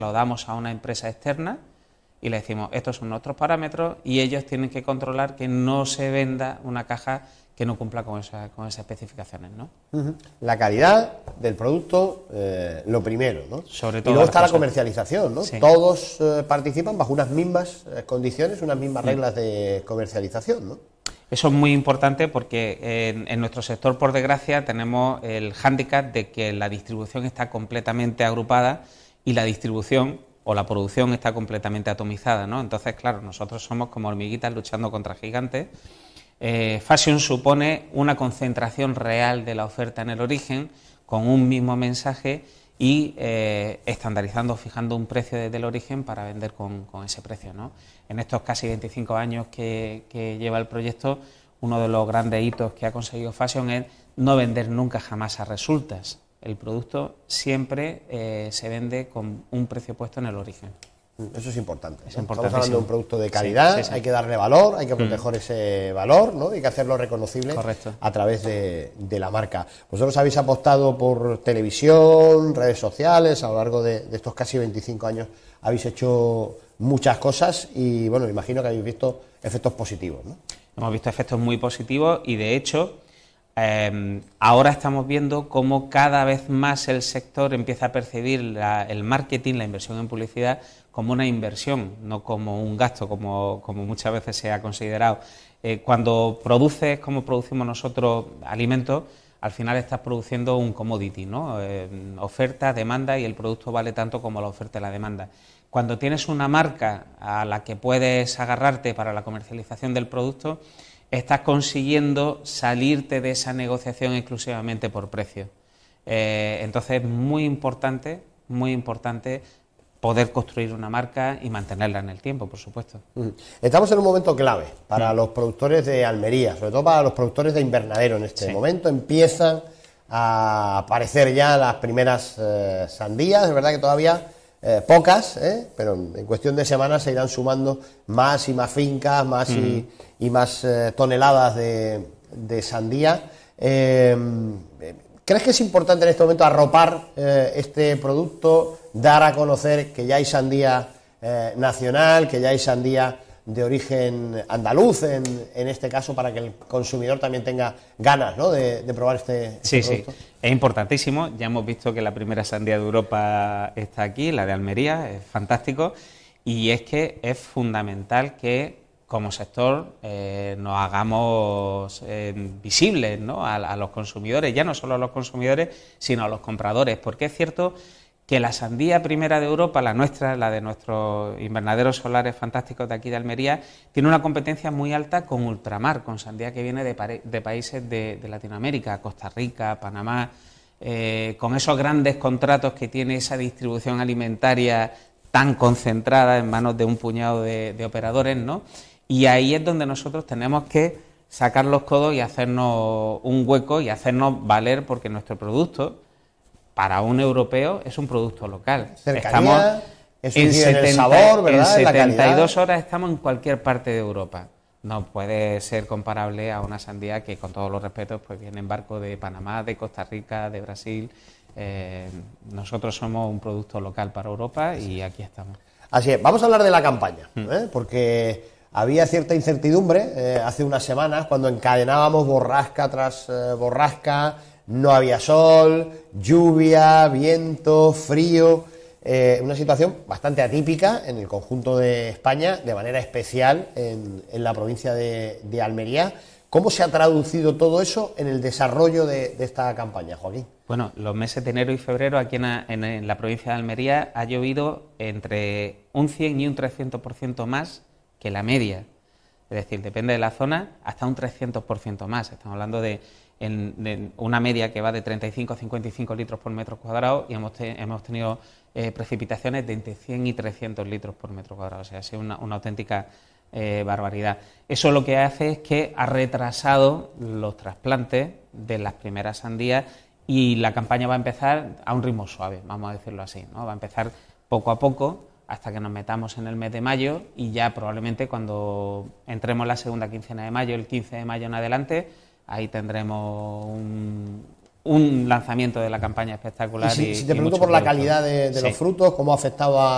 lo damos a una empresa externa y le decimos, estos son nuestros parámetros, y ellos tienen que controlar que no se venda una caja que no cumpla con esas especificaciones, ¿no? La calidad del producto, lo primero, ¿no? Sobre todo. Y luego está la comercialización, ¿no? Sí. Todos participan bajo unas mismas condiciones, unas mismas reglas de comercialización, ¿no? Eso es muy importante porque en nuestro sector, por desgracia, tenemos el hándicap de que la distribución está completamente agrupada y la distribución o la producción está completamente atomizada, ¿no? Entonces, claro, nosotros somos como hormiguitas luchando contra gigantes. Fashion supone una concentración real de la oferta en el origen con un mismo mensaje y estandarizando, fijando un precio desde el origen para vender con ese precio, ¿no? En estos casi 25 años que lleva el proyecto, uno de los grandes hitos que ha conseguido Fashion es no vender nunca jamás a resultas. El producto siempre se vende con un precio puesto en el origen. Eso es importante, ¿no? Estamos hablando de un producto de calidad, sí, hay que darle valor, hay que proteger ese valor, ¿no? Hay que hacerlo reconocible. Correcto. A través de la marca. Vosotros habéis apostado por televisión, redes sociales, a lo largo de estos casi 25 años habéis hecho muchas cosas y, bueno, me imagino que habéis visto efectos positivos, ¿no? Hemos visto efectos muy positivos y, de hecho, ahora estamos viendo cómo cada vez más el sector empieza a percibir el marketing, la inversión en publicidad, como una inversión, no como un gasto, como muchas veces se ha considerado. Cuando produces, como producimos nosotros, alimentos, al final estás produciendo un commodity, ¿no? Oferta, demanda, y el producto vale tanto como la oferta y la demanda. Cuando tienes una marca a la que puedes agarrarte para la comercialización del producto, estás consiguiendo salirte de esa negociación exclusivamente por precio. Entonces es muy importante poder construir una marca y mantenerla en el tiempo, por supuesto. Estamos en un momento clave para los productores de Almería, sobre todo para los productores de invernadero. En este momento empiezan a aparecer ya las primeras sandías. Es verdad que todavía pocas, pero en cuestión de semanas se irán sumando más y más fincas, más y más toneladas de sandía. ¿Crees que es importante en este momento arropar este producto, dar a conocer que ya hay sandía nacional, que ya hay sandía de origen andaluz, en este caso, para que el consumidor también tenga ganas, ¿no?, de probar este producto? Sí, es importantísimo. Ya hemos visto que la primera sandía de Europa está aquí, la de Almería, es fantástico, y es que es fundamental que como sector nos hagamos visibles, ¿no?, a los consumidores, ya no solo a los consumidores, sino a los compradores, porque es cierto que la sandía primera de Europa, la nuestra, la de nuestros invernaderos solares fantásticos de aquí de Almería, tiene una competencia muy alta con ultramar, con sandía que viene de países de Latinoamérica, Costa Rica, Panamá, con esos grandes contratos que tiene esa distribución alimentaria tan concentrada en manos de un puñado de operadores, ¿no? Y ahí es donde nosotros tenemos que sacar los codos y hacernos un hueco y hacernos valer, porque nuestro producto, para un europeo, es un producto local. Cercanía, estamos en el sabor, ¿verdad? En la 72 horas estamos en cualquier parte de Europa. No puede ser comparable a una sandía que, con todos los respetos, pues viene en barco de Panamá, de Costa Rica, de Brasil. Nosotros somos un producto local para Europa y aquí estamos. Así es. Vamos a hablar de la campaña, porque había cierta incertidumbre hace unas semanas cuando encadenábamos borrasca tras borrasca. No había sol, lluvia, viento, frío, una situación bastante atípica en el conjunto de España, de manera especial en la provincia de Almería. ¿Cómo se ha traducido todo eso en el desarrollo de esta campaña, Joaquín? Bueno, los meses de enero y febrero aquí en la provincia de Almería ha llovido entre un 100 y un 300% más que la media. Es decir, depende de la zona, hasta un 300% más. Estamos hablando de una media que va de 35 a 55 litros por metro cuadrado y hemos tenido precipitaciones de entre 100 y 300 litros por metro cuadrado. O sea, ha sido una auténtica barbaridad. Eso lo que hace es que ha retrasado los trasplantes de las primeras sandías y la campaña va a empezar a un ritmo suave, vamos a decirlo así, ¿no? Va a empezar poco a poco hasta que nos metamos en el mes de mayo y ya probablemente cuando entremos la segunda quincena de mayo, el 15 de mayo en adelante, ahí tendremos un lanzamiento de la campaña espectacular. Y si te pregunto por la calidad de los frutos, ¿cómo ha afectado a